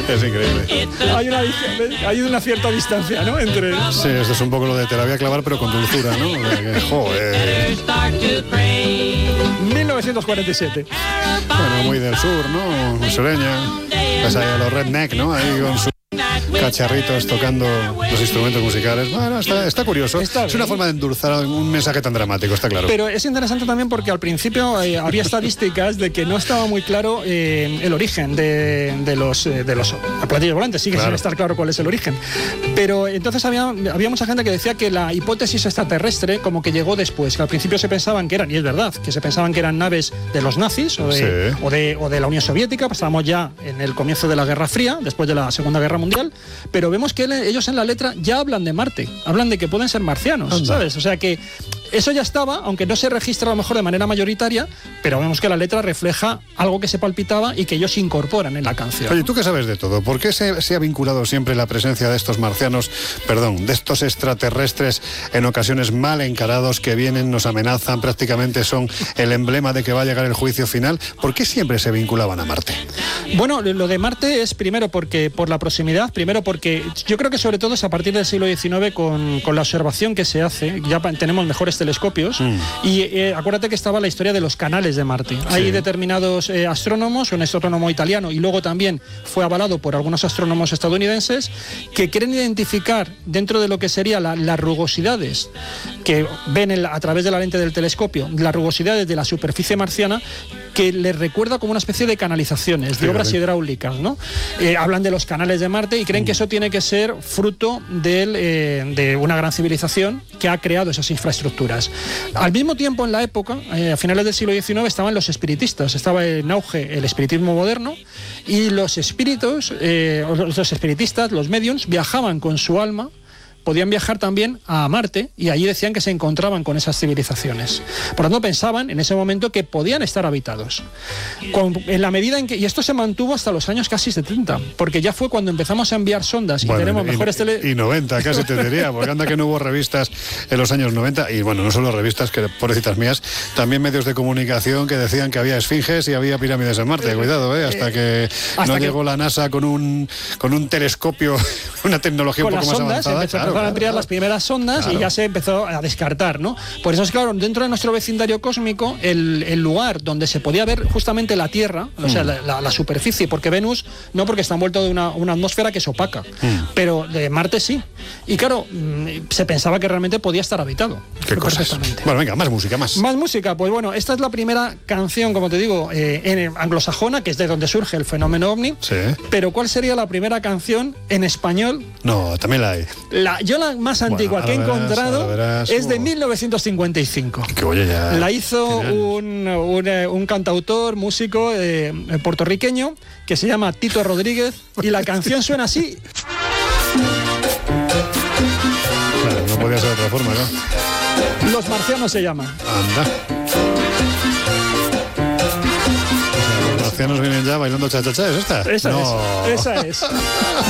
Es increíble. Hay una cierta distancia, ¿no? Entre... Sí, esto es un poco lo de te la voy a clavar, pero con dulzura, ¿no? Joder. 1947. Bueno, muy del sur, ¿no? Muy sureña. Pues ahí a los redneck, ¿no? Ahí con sus cacharritos tocando los instrumentos musicales. Bueno, está curioso. Es una forma de endulzar un mensaje tan dramático, está claro. Pero es interesante también porque al principio había estadísticas de que no estaba muy claro el origen de los platillos volantes. Sigue sin estar claro cuál es el origen. Pero entonces había mucha gente que decía que la hipótesis extraterrestre como que llegó después, que al principio se pensaban que eran, y es verdad, que se pensaban que eran naves de los nazis o de la Unión Soviética. Pues estábamos ya en el comienzo de la Guerra Fría, después de la Segunda Guerra Mundial. Pero vemos que ellos en la letra ya hablan de Marte, hablan de que pueden ser marcianos, ¿sabes? O sea que eso ya estaba, aunque no se registra a lo mejor de manera mayoritaria, pero vemos que la letra refleja algo que se palpitaba y que ellos incorporan en la canción. Oye, tú que sabes de todo, ¿por qué se ha vinculado siempre la presencia de estos marcianos, de estos extraterrestres en ocasiones mal encarados que vienen, nos amenazan, prácticamente son el emblema de que va a llegar el juicio final? ¿Por qué siempre se vinculaban a Marte? Bueno, lo de Marte es primero porque por la proximidad, primero porque yo creo que sobre todo es a partir del siglo XIX con la observación que se hace, ya tenemos mejores telescopios y acuérdate que estaba la historia de los canales de Marte. Hay determinados astrónomos, un astrónomo italiano y luego también fue avalado por algunos astrónomos estadounidenses que quieren identificar dentro de lo que sería las rugosidades que ven a través de la lente del telescopio, las rugosidades de la superficie marciana, que les recuerda como una especie de canalizaciones, de obras hidráulicas, ¿no? Hablan de los canales de Marte y creen que eso tiene que ser fruto de una gran civilización que ha creado esas infraestructuras. Al mismo tiempo, en la época, a finales del siglo XIX, estaban los espiritistas, estaba en auge el espiritismo moderno y los espíritus, los espiritistas, los mediums, viajaban con su alma. Podían viajar también a Marte y allí decían que se encontraban con esas civilizaciones. Por lo tanto, pensaban en ese momento que podían estar habitados. En la medida en que... Y esto se mantuvo hasta los años casi 70, porque ya fue cuando empezamos a enviar sondas y tenemos mejores Y 90, casi te diría, porque anda que no hubo revistas en los años 90, y bueno, no solo revistas, que pobrecitas mías, también medios de comunicación que decían que había esfinges y había pirámides en Marte. Cuidado, hasta que llegó la NASA con un telescopio, una tecnología un poco más avanzada. Van a tirar las primeras sondas y ya se empezó a descartar, ¿no? Por eso es claro, dentro de nuestro vecindario cósmico, el lugar donde se podía ver justamente la Tierra, o sea, la superficie, porque Venus no, porque está envuelto de una atmósfera que es opaca, pero de Marte sí. Y claro, se pensaba que realmente podía estar habitado. Qué cosas. Bueno, venga, más música, más. Más música, pues bueno, esta es la primera canción, como te digo, en anglosajona, que es de donde surge el fenómeno ovni. Sí. Pero ¿cuál sería la primera canción en español? No, también la hay. Yo la más antigua que he encontrado es de 1955. Que oye, ya. La hizo un cantautor, músico puertorriqueño que se llama Tito Rodríguez y la canción suena así. Claro, no podía ser de otra forma, ¿no? Los marcianos se llama. Anda. Los marcianos vienen ya bailando cha-cha-cha, ¿es esta? Esa es.